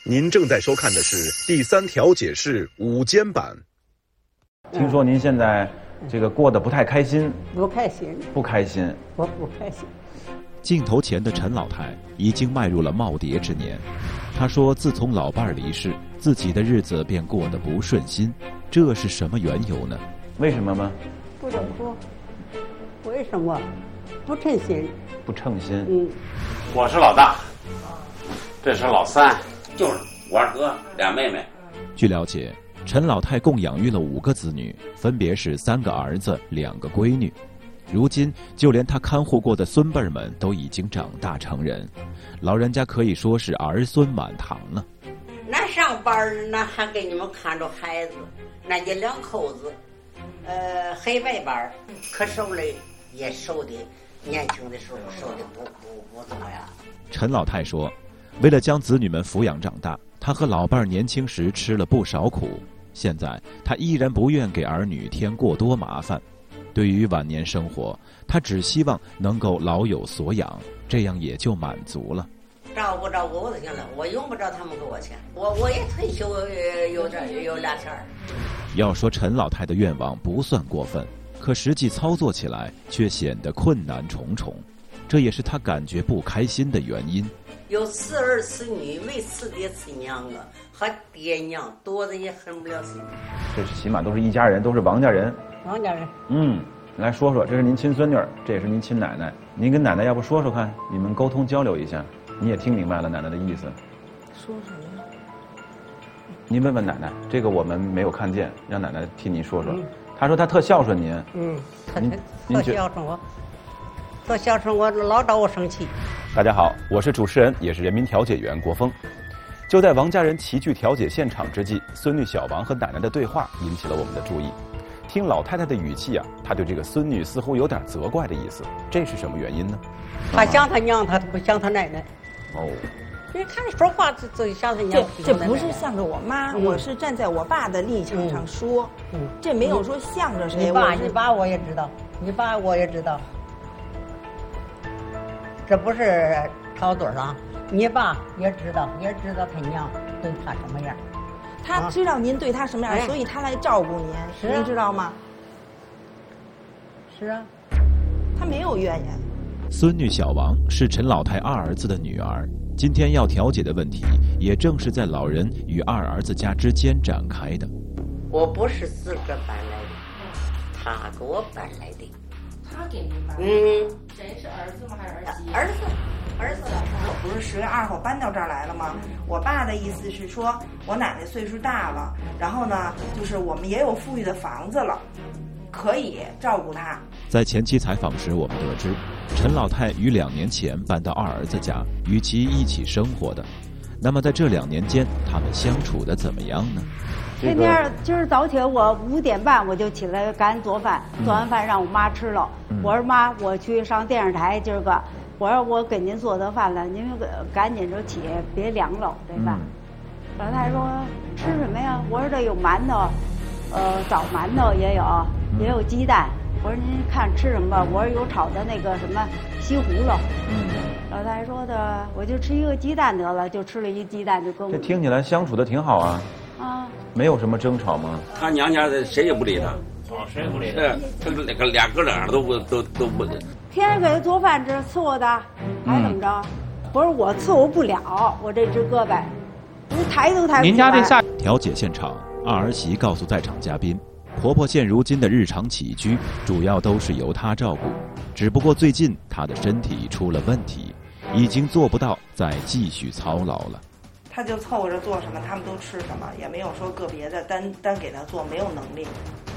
您正在收看的是第3调解室午间版。 听说您现在这个过得不太开心？ 不开心， 不开心， 我不开心。 镜头前的陈老太已经迈入了耄耋之年，她说自从老伴儿离世，自己的日子便过得不顺心，这是什么缘由呢？ 为什么吗？ 不怎么说，为什么？不称心。 不称心。 我是老大，这是老三，就是我二哥俩妹妹。 据了解，陈老太共养育了5个子女，分别是3个儿子2个闺女。如今就连她看护过的孙辈们都已经长大成人，老人家可以说是儿孙满堂了。 那上班那还给你们看着孩子，那就2口子，黑白班，可瘦了也瘦的，年轻的时候瘦的不怎么样。 陈老太说，为了将子女们抚养长大，她和老伴儿年轻时吃了不少苦，现在她依然不愿给儿女添过多麻烦。对于晚年生活，她只希望能够老有所养，这样也就满足了。 照顾我就行了，我用不着他们给我钱，我也退休有2钱儿。 要说陈老太的愿望不算过分，可实际操作起来却显得困难重重，这也是她感觉不开心的原因。 有4儿4女，没4爹4娘啊，和爹娘多的也恨不了心。 这是起码都是一家人，都是王家人。 王家人。 来说说，这是您亲孙女，这也是您亲奶奶。您跟奶奶要不说说看，你们沟通交流一下，你也听明白了奶奶的意思。 说什么？ 您问问奶奶，这个我们没有看见，让奶奶替您说说。她说她特孝顺您。 特孝顺我，特孝顺我，老找我生气。 大家好，我是主持人，也是人民调解员国峰。就在王家人齐聚调解现场之际，孙女小王和奶奶的对话引起了我们的注意。听老太太的语气啊，她对这个孙女似乎有点责怪的意思，这是什么原因呢？ 她像她娘，她不像她奶奶。 哦， 你看说话就像她娘。 这不是向着我妈，我是站在我爸的立场上说。这没有说向着谁。 你爸我也知道，你爸我也知道。这不是吵嘴上，你爸也知道他娘对他什么样。 他知道您对他什么样，所以他来照顾您，您知道吗？ 是啊， 他没有怨言。 孙女小王是陈老太2儿子的女儿，今天要调解的问题，也正是在老人与2儿子家之间展开的。 我不是自个搬来的，他给我搬来的。 他给您搬？谁是儿子吗？还是儿媳？ 儿子。 我不是10月2号搬到这儿来了吗？我爸的意思是说，我奶奶岁数大了，然后呢，就是我们也有富裕的房子了，可以照顾她。 在前期采访时，我们得知，陈老太于2年前搬到2儿子家，与其一起生活的。那么在这2年间，他们相处的怎么样呢？ 天天今儿早起我5点半我就起来赶紧做饭，做完饭让我妈吃了。我说妈，我去上电视台今儿个。我说我给您做的饭了，您赶紧就起，别凉了这饭。老太太说吃什么呀？我说这有馒头，枣馒头也有鸡蛋。我说您看吃什么吧？我说有炒的那个什么西葫芦。老太太说的我就吃1个鸡蛋得了，就吃了1鸡蛋就跟我。 这听起来相处的挺好啊。没有什么争吵吗？ 他娘家的谁也不理他。谁也不理他。他那个俩哥俩都不。 天天给他做饭吃，伺候他，还怎么着？我说我伺候不了，我这只胳膊，你抬都抬不起来。 您家这下调解现场，2儿媳告诉在场嘉宾，婆婆现如今的日常起居主要都是由她照顾，只不过最近她的身体出了问题，已经做不到再继续操劳了。 他就凑合着做什么，他们都吃什么，也没有说个别的单给他做，没有能力。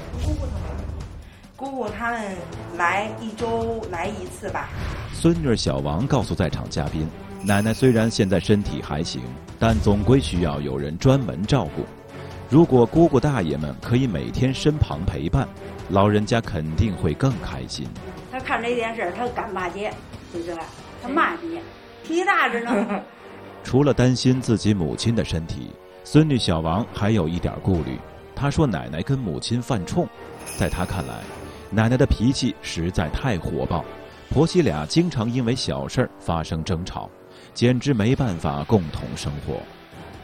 姑姑他们来1周来1次吧。 孙女小王告诉在场嘉宾，奶奶虽然现在身体还行，但总归需要有人专门照顾。如果姑姑大爷们可以每天身旁陪伴，老人家肯定会更开心。 他看这电视，他敢骂街，对不对？他骂你，脾气大着呢。 除了担心自己母亲的身体，孙女小王还有一点顾虑。她说奶奶跟母亲犯冲，在她看来，奶奶的脾气实在太火爆，婆媳俩经常因为小事发生争吵，简直没办法共同生活。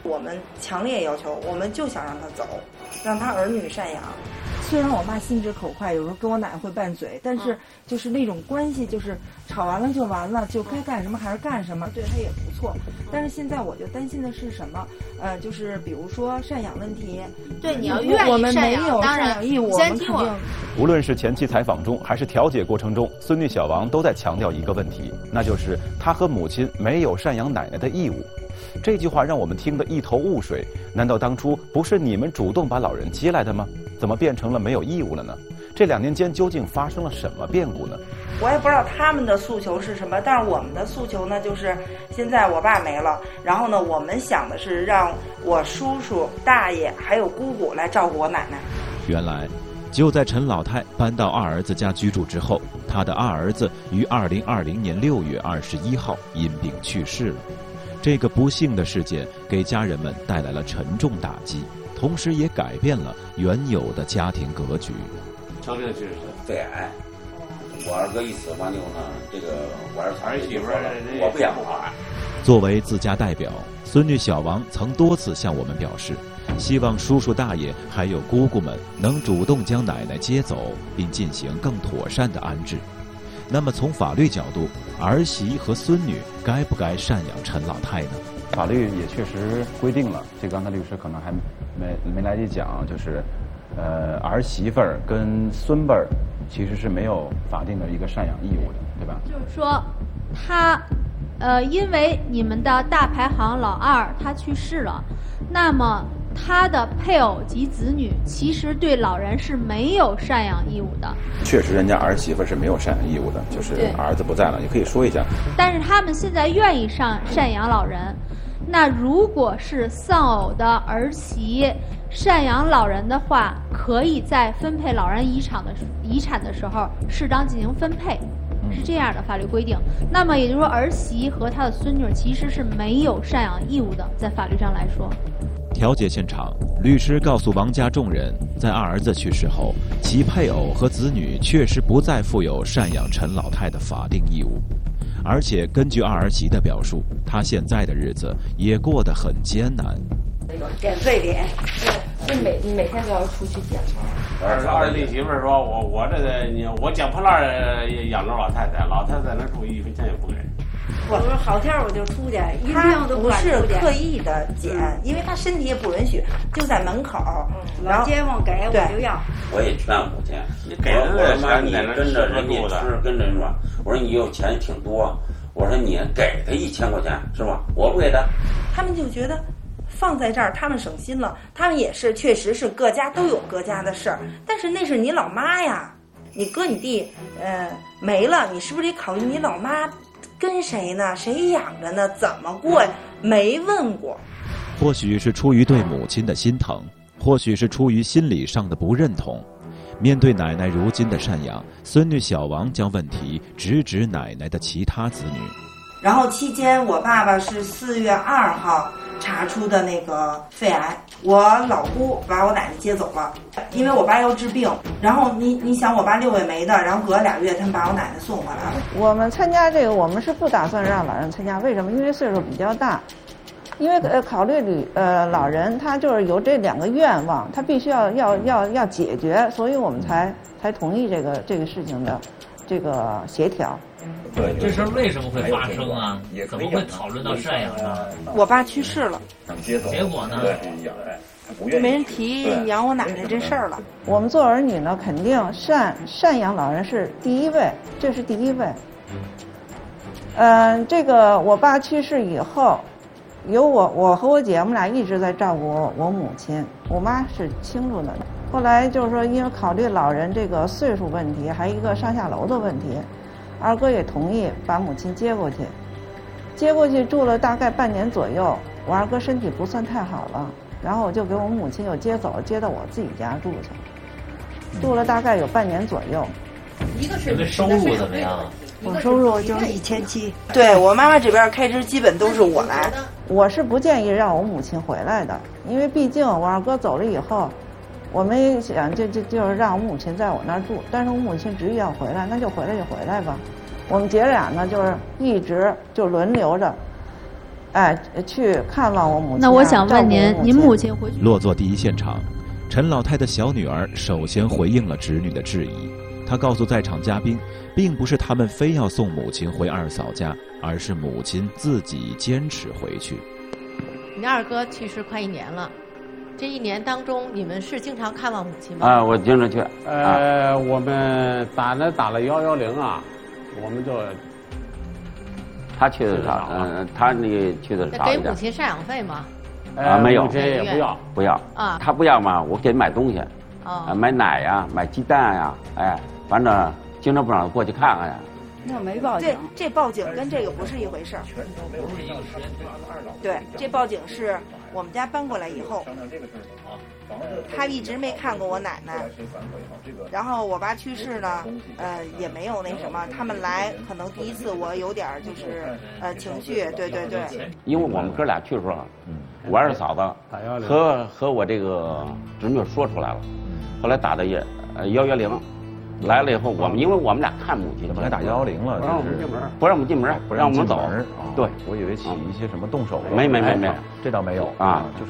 我们强烈要求，我们就想让他走，让他儿女赡养。虽然我妈心直口快，有时候跟我奶奶会拌嘴，但是就是那种关系，就是吵完了就完了，就该干什么还是干什么，对她也不错。但是现在我就担心的是什么？就是比如说赡养问题。 对，你要愿意我们没有赡养义务，我们肯定。 无论是前期采访中，还是调解过程中，孙女小王都在强调一个问题，那就是她和母亲没有赡养奶奶的义务。这句话让我们听得一头雾水。难道当初不是你们主动把老人接来的吗？怎么变成了没有义务了呢？这2年间究竟发生了什么变故呢？ 我也不知道他们的诉求是什么，但是我们的诉求呢，就是现在我爸没了，然后呢，我们想的是让我叔叔、大爷还有姑姑来照顾我奶奶。 原来，就在陈老太搬到二儿子家居住之后，他的二儿子于2020年6月21号因病去世了。这个不幸的事件给家人们带来了沉重打击，同时也改变了原有的家庭格局。 成病就是肺癌，我二哥一死完以后呢，这个我儿媳妇我不养活。 作为自家代表，孙女小王曾多次向我们表示，希望叔叔大爷还有姑姑们能主动将奶奶接走，并进行更妥善的安置。那么从法律角度，儿媳和孙女该不该赡养陈老太呢？ 法律也确实规定了，这刚才律师可能还没来得及讲，就是儿媳妇儿跟孙辈儿其实是没有法定的一个赡养义务的，对吧？ 就是说，他因为你们的大排行老二他去世了，那么他的配偶及子女其实对老人是没有赡养义务的。 确实，人家儿媳妇是没有赡养义务的，就是儿子不在了，也可以说一下。 但是他们现在愿意赡养老人，那如果是丧偶的儿媳赡养老人的话，可以在分配老人遗产的时候适当进行分配。是这样的法律规定。那么也就是说，儿媳和她的孙女其实是没有赡养义务的，在法律上来说。 调解现场，律师告诉王家众人，在二儿子去世后，其配偶和子女确实不再负有赡养陈老太的法定义务，而且根据二儿媳的表述，她现在的日子也过得很艰难。 点对点， 对，你每天都要出去检查。 二弟媳妇说，我这个我捡破烂养着老太太，老太太那住1分钱也不给。 我说好天我就出去，一定都不是刻意的捡，因为他身体也不允许，就在门口。 老街坊给我就要。 我也劝母亲，你给人我妈你跟着人家吃，跟着人说，我说你有钱挺多，我说你给他1000块钱是吧？我不给他。 他们就觉得放在这儿，他们省心了。他们也是，确实是各家都有各家的事儿，但是那是你老妈呀，你哥你弟没了，你是不是得考虑你老妈？跟谁呢？谁养着呢？怎么过呀？没问过。 或许是出于对母亲的心疼，或许是出于心理上的不认同。面对奶奶如今的赡养，孙女小王将问题直指奶奶的其他子女。 然后期间，我爸爸是4月2号查出的那个肺癌，我老姑把我奶奶接走了，因为我爸要治病。然后你想，我爸6月没的，然后隔2月他们把我奶奶送回来了。 我们参加这个，我们是不打算让老人参加，为什么？因为岁数比较大，因为考虑老人他就是有这2个愿望，他必须要解决，所以我们才同意这个事情的这个协调。 对，这事为什么会发生啊？怎么会讨论到赡养呢？ 我爸去世了， 结果呢？ 没人提养我奶奶这事儿了。 我们做儿女呢，肯定赡养老人是第一位，这是第一位。这个我爸去世以后，有我和我姐我们俩一直在照顾我母亲，我妈是清楚的。后来就是说，因为考虑老人这个岁数问题，还有一个上下楼的问题。二哥也同意把母亲接过去住了大概半年左右。我二哥身体不算太好了，然后我就给我母亲又接走，接到我自己家住去，住了大概有半年左右。 一个是收入怎么样？ 我收入就是1700。 对，我妈妈这边开支基本都是我来。 我是不建议让我母亲回来的，因为毕竟我二哥走了以后，我们想就是让我母亲在我那儿住，但是我母亲执意要回来，那就回来吧。我们姐俩呢，就是一直就轮流着， 去看望我母亲。 那我想问您，您母亲回去落座第一现场，陈老太的小女儿首先回应了侄女的质疑。她告诉在场嘉宾，并不是他们非要送母亲回二嫂家，而是母亲自己坚持回去。 你二哥去世快1年了，这1年当中，你们是经常看望母亲吗？ 我经常去。 我们打了110啊，我们就。 他去的少，他那个去的少一点。 给母亲赡养费吗？ 没有， 母亲也不要啊。 他不要嘛，我给买东西，买奶呀，买鸡蛋呀，反正经常不让他过去看看呀。 那没报警， 这报警跟这个不是一回事儿。对，这报警是我们家搬过来以后，他一直没看过我奶奶。然后我爸去世呢，也没有那什么，他们来可能第一次我有点就是情绪，对。 因为我们哥俩去的时候，我二嫂子和我这个侄女说出来了，后来打的110。来了以后，因为我们俩看母亲， 怎么还打110了？ 不让我们进门，不让我们进门，不让我们走。对， 我以为起一些什么动手。 没， 这倒没有啊。就是